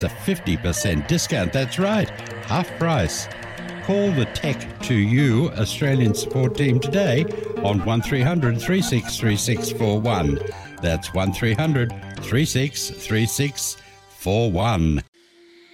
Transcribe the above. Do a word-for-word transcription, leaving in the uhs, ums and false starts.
a fifty percent discount. That's right, half price. Call the Tech to You Australian support team today on one three hundred, three six three six four one. That's one three hundred, three six three six four one.